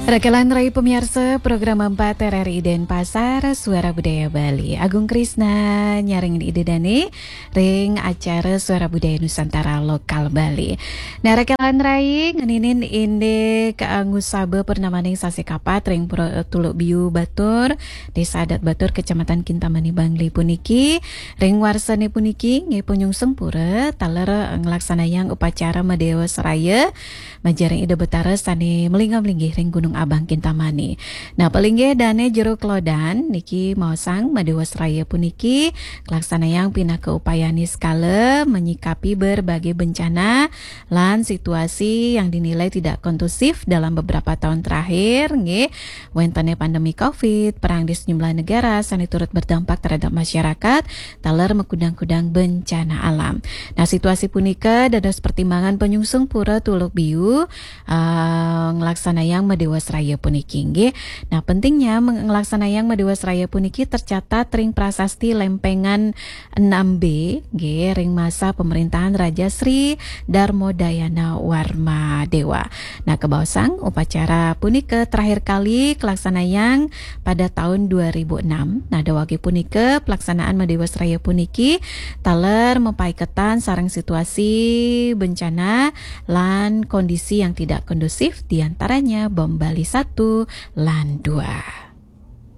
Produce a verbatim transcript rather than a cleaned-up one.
Rekalan Rai pemirsa program empat R R I Denpasar Suara Budaya Bali. Agung Krisna nyaring di ide dani ring acara Suara Budaya Nusantara Lokal Bali. Nah rekalan Rai ngeninin inde keangusabe pernamaning sasi kapat ring Pro Tuluk Biu Batur Desa Adat Batur Kecamatan Kintamani Bangli puniki ring warsane puniki nge punyung sempura taler ngelaksanayang upacara Madewa Seraya majaring ide betara sane melingga-melinggih ring Gunung Abang Kintamani. Nah palingge dane jero klodan niki mausang Madewa Seraya puniki kelaksanayang pinah keupayani skala menyikapi berbagai bencana lan situasi yang dinilai tidak kondusif dalam beberapa tahun terakhir nggih wentane pandemi Covid, perang di sejumlah negara sane turut berdampak terhadap masyarakat taler mekudang-kudang bencana alam. Nah situasi punika dados pertimbangan penyungsung pura Tuluk Biu uh, ngelaksanayang Madewa Seraya puniki nggih. Nah pentingnya ngelaksanayang Madewa Seraya puniki tercatat ring prasasti lempengan enam B nggih ring masa pemerintahan Raja Sri Darmodayana Warma Dewa. Nah kebausang upacara punika terakhir kali kelaksanayang pada tahun dua ribu enam. Nah dawagi punika pelaksanaan Madewa Seraya puniki taler mempaiketan sarang situasi bencana lan kondisi yang tidak kondusif diantaranya bom Bali satu lan dua.